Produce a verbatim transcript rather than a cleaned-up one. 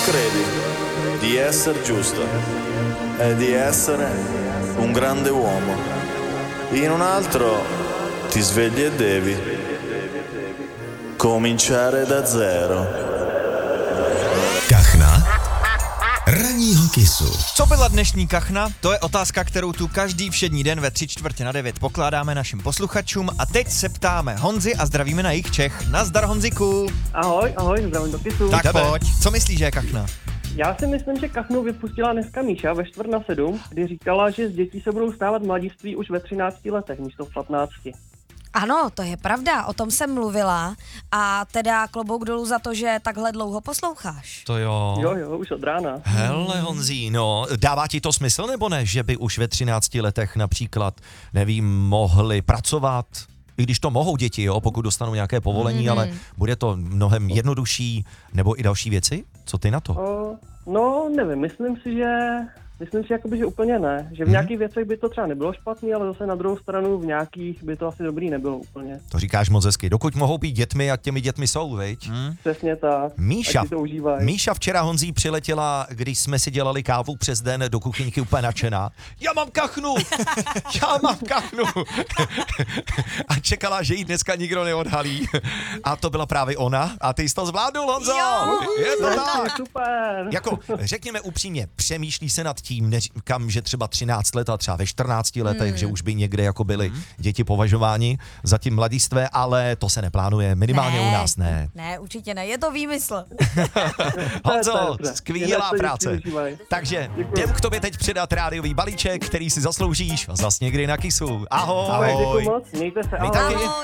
credi di essere giusto e di essere un grande uomo. In un altro ti svegli e devi cominciare da zero. Kachna ranního kisu. Co byla dnešní kachna? To je otázka, kterou tu každý všední den ve tři čtvrtě na devět pokládáme našim posluchačům a teď se ptáme Honzi a zdravíme na jich Čech. Nazdar Honziku. Ahoj, ahoj, zdravím do kisu. Tak pojď, co myslíš, že je kachna? Já si myslím, že kachnu vypustila dneska Míša ve čtvrt na sedm, kdy říkala, že z dětí se budou stávat mladiství už ve třinácti letech, místo v patnácti. Ano, to je pravda, o tom jsem mluvila a teda klobouk dolů za to, že takhle dlouho posloucháš. To jo. Jo, jo, už od rána. Hele Honzí, no, dává ti to smysl nebo ne, že by už ve třinácti letech například, nevím, mohli pracovat? I když to mohou děti, jo, pokud dostanou nějaké povolení, mm. ale bude to mnohem jednodušší, nebo i další věci? Co ty na to? O, no, nevím, myslím si, že... Myslím si, jakoby, že úplně ne. Že v Hmm. nějakých věcech by to třeba nebylo špatný, ale zase na druhou stranu v nějakých by to asi dobrý nebylo úplně. To říkáš moc hezky. Dokud mohou být dětmi a těmi dětmi jsou, viď? Hmm. Přesně tak. Míša, Ať si to užívají. Míša včera Honzí přiletěla, když jsme si dělali kávu přes den do kuchyňky úplně nadšená. Já mám kachnu! Já mám kachnu! A čekala, že jí dneska nikdo neodhalí. A to byla právě ona. A ty jsi to zvládnul, Honzo! Jo. Je to tak! Super! Jako, řekněme upřímně, přemýšlí se nad tím, neříkám, že třeba třináct let a třeba ve čtrnácti letech, hmm. že už by někde jako byly hmm. děti považováni za tím mladistvé, ale to se neplánuje, minimálně ne, u nás ne. Ne, určitě ne, je to výmysl. Honzo, Dobře. skvělá Jinak se práce. vždycky užívají. Takže Děkuji. jdem k tobě teď předat rádiový balíček, který si zasloužíš zas někdy na kisu. Ahoj! Ahoj, děkuji moc, mějte se, My ahoj. taky. Ahoj.